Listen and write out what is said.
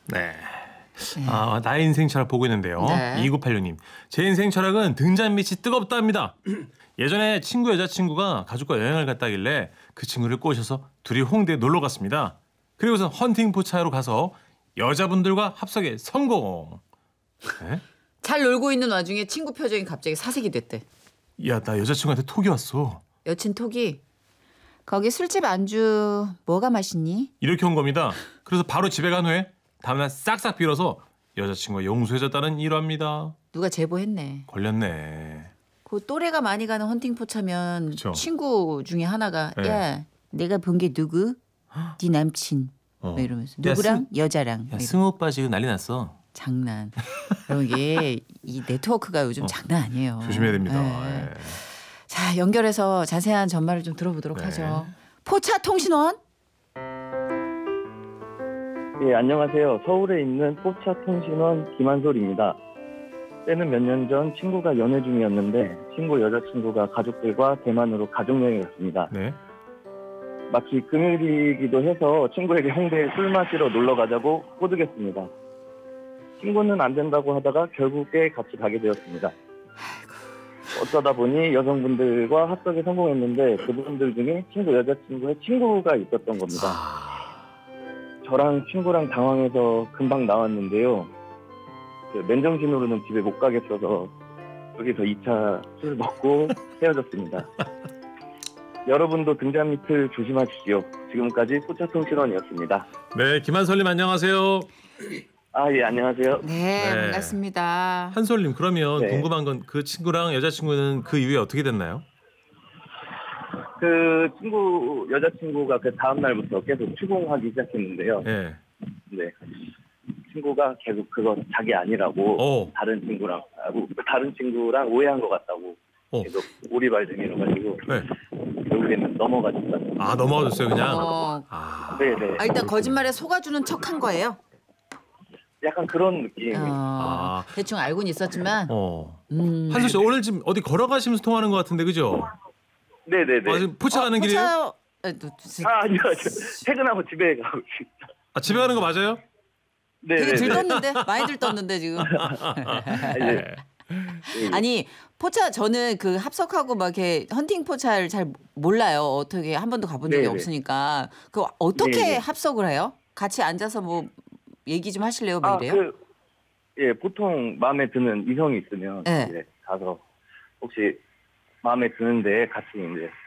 네. 나의 인생 철학 보고 있는데요. 네. 2986님. 제 인생 철학은 등잔 밑이 뜨겁답니다. 예전에 친구 여자친구가 가족과 여행을 갔다길래 그 친구를 꼬셔서 둘이 홍대에 놀러 갔습니다. 그리고서 헌팅 포차로 가서 여자분들과 합석에 성공. 네? 잘 놀고 있는 와중에 친구 표정이 갑자기 사색이 됐대. 야, 나 여자친구한테 톡이 왔어. 여친 톡이 거기 술집 안주 뭐가 맛있니? 이렇게 온 겁니다. 그래서 바로 집에 간 후에 다음날 싹싹 빌어서 여자친구가 용서해줬다는 일화입니다. 누가 제보했네. 걸렸네. 그 또래가 많이 가는 헌팅 포차면 그쵸. 친구 중에 하나가 네. 야 내가 본 게 누구? 네 남친. 뭐 이러면서 누구랑? 여자랑. 야, 승우 오빠 지금 난리 났어. 장난. 그럼 이게 이 네트워크가 요즘 장난 아니에요. 조심해야 됩니다. 네. 예. 자, 연결해서 자세한 전말을 좀 들어보도록 네. 하죠. 포차 통신원. 예, 안녕하세요. 서울에 있는 포차 통신원 김한솔입니다. 때는 몇 년 전 친구가 연애 중이었는데 친구 여자친구가 가족들과 대만으로 가족여행을 갔습니다. 네. 마치 금요일이기도 해서 친구에게 홍대에 술 마시러 놀러 가자고 꼬드겼습니다. 친구는 안 된다고 하다가 결국에 같이 가게 되었습니다. 어쩌다 보니 여성분들과 합석에 성공했는데 그분들 중에 친구 여자친구의 친구가 있었던 겁니다. 저랑 친구랑 당황해서 금방 나왔는데요. 맨정신으로는 집에 못 가겠어서 여기서 2차 술 먹고 헤어졌습니다. 여러분도 등잔 밑을 조심하십시오. 지금까지 포차통신원이었습니다. 네, 김한솔님 안녕하세요. 예, 안녕하세요. 네, 네. 반갑습니다. 한솔님 그러면 네. 궁금한 건 그 친구랑 여자친구는 그 이후에 어떻게 됐나요? 그 친구 여자친구가 그 다음 날부터 계속 추궁하기 시작했는데요. 네. 네. 친구가 계속 그거 자기 아니라고 다른 친구랑 오해한 것 같다고 계속 오리발등이라가지고 네. 결국에는 넘어가졌다. 넘어가줬어요 그냥. 네네. 일단 거짓말에 속아주는 척한 거예요. 약간 그런 느낌. 대충 알고는 있었지만. 한솔 씨 오늘 지금 어디 걸어가시면서 통하는 것 같은데 그죠? 네네네. 지금 포차 가는 길이에요? 아니요. 퇴근하고 집에 가고 있습니다. 집에 가는 거 맞아요? 되게 네네. 들떴는데? 많이 들떴는데 지금. 아니 포차 저는 그 합석하고 막 이렇게 헌팅 포차를 잘 몰라요. 어떻게 한 번도 가본 적이 네네. 없으니까. 그 어떻게 네네. 합석을 해요? 같이 앉아서 뭐 얘기 좀 하실래요? 뭐 이래요? 보통 마음에 드는 이성이 있으면 네. 이제 가서 혹시 마음에 드는데 같이 이제